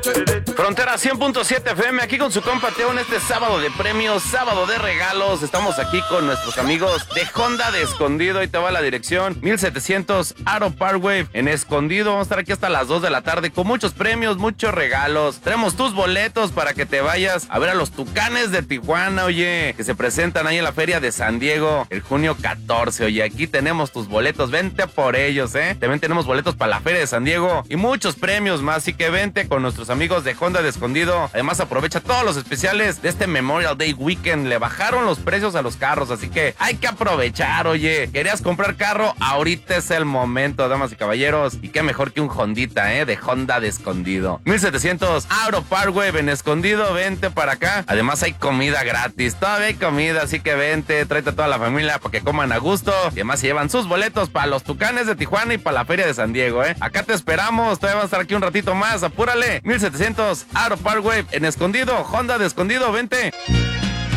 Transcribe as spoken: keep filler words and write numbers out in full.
Frontera cien punto siete F M, aquí con su compa Teo en este sábado de premios, sábado de regalos. Estamos aquí con nuestros amigos de Honda de Escondido. Ahí te va la dirección, mil setecientos Aro Parkway en Escondido. Vamos a estar aquí hasta las dos de la tarde con muchos premios, muchos regalos. Tenemos tus boletos para que te vayas a ver a los Tucanes de Tijuana, oye, que se presentan ahí en la Feria de San Diego el junio catorce. Oye, aquí tenemos tus boletos, vente por ellos, ¿eh? También tenemos boletos para la Feria de San Diego y muchos premios más, así que vente con nuestros amigos de Honda de Escondido. Además, aprovecha todos los especiales de este Memorial Day Weekend. Le bajaron los precios a los carros, así que hay que aprovechar, oye. ¿Querías comprar carro? Ahorita es el momento, damas y caballeros. Y qué mejor que un Hondita, ¿eh? De Honda de Escondido. mil setecientos Aro Parkway en Escondido, vente para acá. Además, hay comida gratis. Todavía hay comida, así que vente, tráete a toda la familia para que coman a gusto. Y además se llevan sus boletos para los Tucanes de Tijuana y para la Feria de San Diego, ¿eh? Acá te esperamos. Todavía vamos a estar aquí un ratito más. Apúrale. mil setecientos Aro Parkway en Escondido. Honda de Escondido, vente.